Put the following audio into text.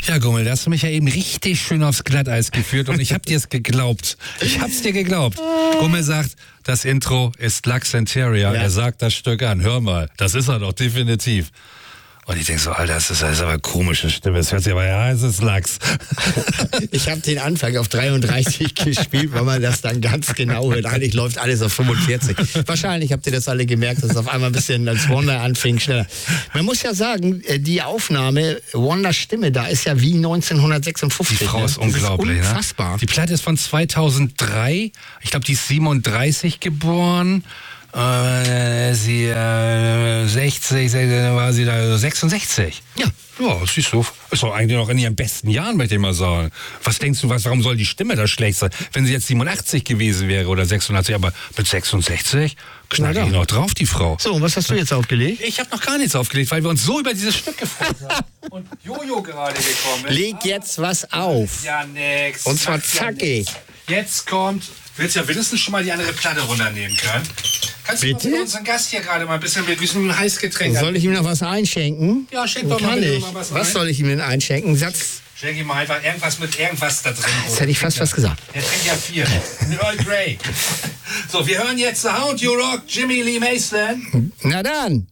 Ja, Gummel, da hast du mich ja eben richtig schön aufs Glatteis geführt und ich hab dir es geglaubt. Ich hab's dir geglaubt. Gummel sagt, das Intro ist Lux Interior. Ja. Er sagt das Stück an. Hör mal, das ist er doch definitiv. Und ich denke so, Alter, das ist aber eine komische Stimme. Es hört sich aber, ja, es ist Lachs. Ich habe den Anfang auf 33 gespielt, weil man das dann ganz genau hört. Eigentlich läuft alles auf 45. Wahrscheinlich habt ihr das alle gemerkt, dass es auf einmal ein bisschen als Wonder anfing, schneller. Man muss ja sagen, die Aufnahme, Wonders Stimme, da ist ja wie 1956. Die Frau ist unglaublich. Ist unfassbar. Ne? Die Platte ist von 2003. Ich glaube, die ist 37 geboren. Sie 60, war sie da 66. Ja. Ja, siehst du, ist doch eigentlich noch in ihren besten Jahren, möchte ich mal sagen. Was denkst du, warum soll die Stimme da schlecht sein? Wenn sie jetzt 87 gewesen wäre oder 86, aber mit 66 knallt die noch drauf, die Frau. So, und was hast du jetzt aufgelegt? Ich habe noch gar nichts aufgelegt, weil wir uns so über dieses Stück gefreut haben. Und Jojo gerade gekommen ist. Leg jetzt was auf. Ja, nix. Und zwar zackig. Jetzt kommt, willst ja wenigstens schon mal die andere Platte runternehmen können. Kannst Bitte? du mal unseren Gast hier gerade mal ein bisschen mit ein Heißgetränk Soll ich ihm noch was einschenken? Ja, schenk doch mal Kann bitte ich. noch mal was Was ein. soll ich ihm denn einschenken? Satz. Schenk ihm mal einfach irgendwas mit irgendwas da drin. Jetzt hätte ich fast was gesagt. Der trinkt ja 4. Ein Earl Grey. So, wir hören jetzt The Hound You Rock, Jimmy Lee Mason. Na dann.